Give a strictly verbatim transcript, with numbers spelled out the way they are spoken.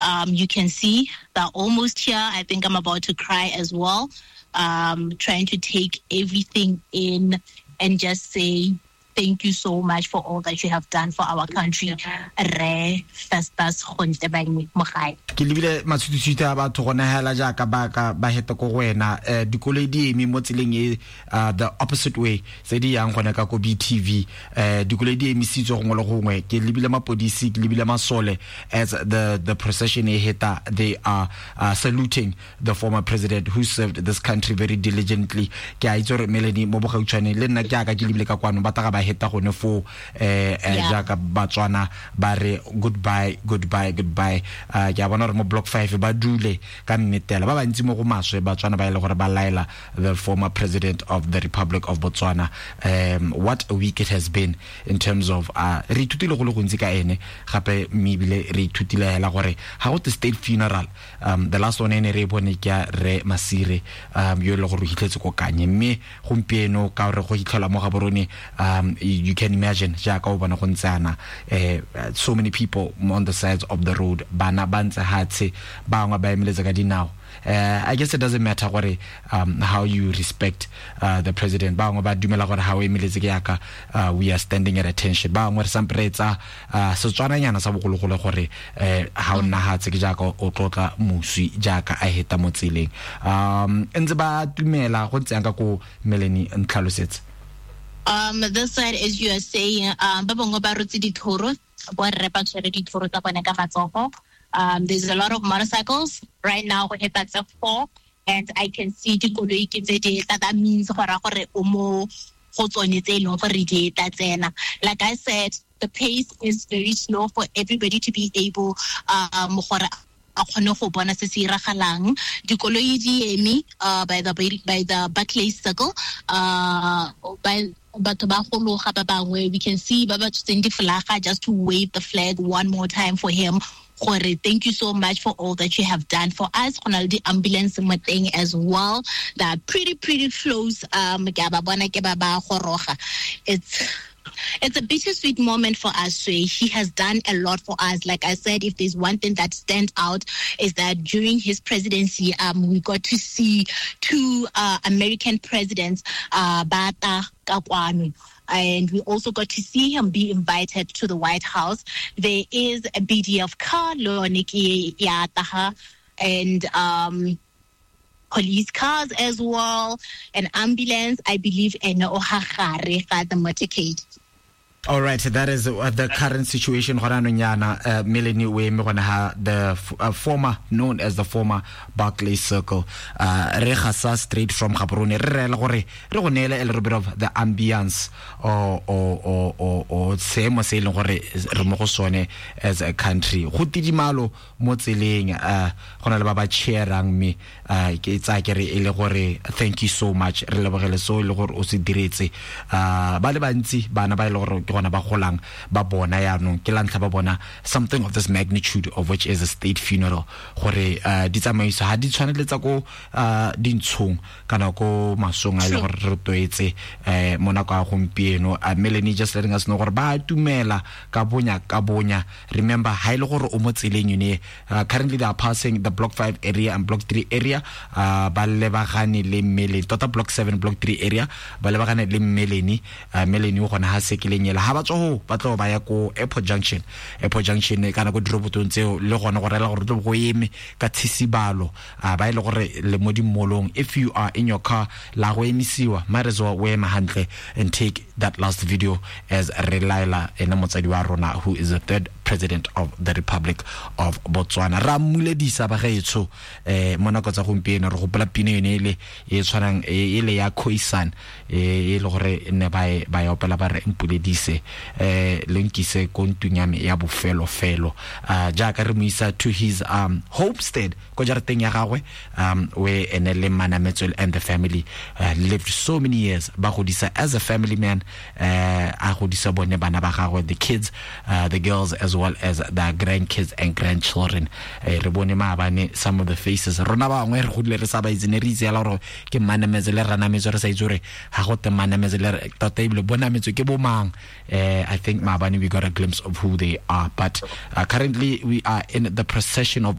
Um, you can see they're almost here. I think I'm about to cry as well. Um, trying to take everything in and just say thank you so much for all that you have done for our country. Re Festus Khontebane Mogai. Ke lebile matshutshutha ba thogona hela ja ka ba ka ba heta go wena eh dikoloi di emi mo tseleng e the opposite way se di yang gona ka ko B T V eh dikoloi di emisitswe go ngolo gongwe ke lebile mapodisi ke lebile masole as the the procession e heta they are uh, saluting the former president who served this country very diligently ke a itse re Melanie mo bogautshwane le nna ke aka ke lebile ka kwano ba taga ba heta gone fo eh ja ka Batswana ba re goodbye goodbye goodbye uh, ke a bona re mo block five ba dule ka nnetela ba bantsi mo go maswe Batswana ba ile gore ba laela the former president of the Republic of Botswana. Um, what a week it has been in terms of uh re itutile go le gontsi ka ene gape mebile re itutile hela gore ha go the state funeral um the last one ene re bone ke re Masire um yo le go hitletse go kanye mme gompieno ka re go hitlhela mo ga borone um you can imagine ja ka o bona go ntsana eh so many people on the sides of the road bana bantse hatse bangwa ba emeletse ka dinao. Uh, I guess it doesn't matter what um, how you respect uh, the president. Bangwa ba dumela gore ha o emeletse ke yaka uh, we are standing at attention. Bangwa re sampretsa uh, Setswana nyana sa bogologolo gore uh, ha o nna hatse ke jaka o tlotla muswi jaka a heta mo tseleng. Um ntse ba dumela go ntse ka ko Melanie ntlhalosetse. Um this side, as you are saying, um ba bangwe ba rutse dithoro bo re pa tshwere dithoro tsa bone ka matsogo. Um, there's a lot of motorcycles right now. We hit that's a four, and I can see the koloi ke tse that means gore gore o mo go tsone tse leng gore di tatsena. Like I said, the pace is very slow for everybody to be able um gore a khone go bona se se iragalang. Dikoloi di emi uh by the by the Buckley Circle uh by batho ba go loga ba bangwe. We can see ba ba tseng di flaga just to wave the flag one more time for him. Thank you so much for all that you have done for us. The ambulance thing as well. That pretty pretty close. Um, it's it's a bittersweet moment for us. So he has done a lot for us. Like I said, if there's one thing that stands out is that during his presidency, um, we got to see two uh, American presidents, uh, Bata Kakwame. And we also got to see him be invited to the White House. There is a B D F car, Leoniki Yataha, and um, police cars as well, an ambulance, I believe, and Ohagare at the motorcade. All right, so that is uh, the current situation. Uh, Melanie we the uh, former, known as the former Buckley Circle. Rehasa straight from Gaborone. Re a little bit of the ambience or or or or or same as saying as a country. Hutidi malo motseling uh hona baba cheerang me uh it's like thank you so much. Re lebogele so le gore o se diretse uh ba le bantsi bana ba ile gona ba golang ba bona ya no ke lantla ba bona something of this magnitude of which is a state funeral gore uh di tsamaiso ha di tshwaneletsa go uh dintshong kana go masong a ile gore re toetse eh mona ka gompieno. Melanie just letting us know gore ba tumela ka bonya ka bonya. Remember ha ile gore o mo tseleng yone currently they are passing the block five area and block three area uh ba lebagane le Melanie tota block seven block three area ba lebagane le Melanie. uh, Melanie o gona ha sekileng ha ba tso ba tlo ba ya ko airport junction airport junction kana go dirobotong tseo le gona go rela gore go eme ka tsisibalo a ba ile gore le mo dimolong. If you are in your car la go emisiwa might as well we handle and take that last video as Relaila ena motsadi wa rona who is the third president of the Republic of Botswana. Ramuledisa ba gaetso eh mona go tsa gompieno re go pela pine ene ile e tshwanang ile ya Khoisan e ile gore ne ba ba ya opela ba re impuledise eh lenkise kontunyame ya bofelo felo uh jaaka re moisa to his um homestead go jarateng ya gagwe um where enele Manametso and the family uh, lived so many years ba godisa as a family man uh a godisa bone bana ba gagwe, the kids, uh, the girls as well. well as their grandkids and grandchildren. Re bone maabane some of the faces rona ba ngwe re godile re sa ba izine re itse la ro ke manamezele rana metso re sa itsore ha go te manamezele tota ibile bona metso ke bo mang. I think maabane we got a glimpse of who they are, but uh, currently we are in the procession of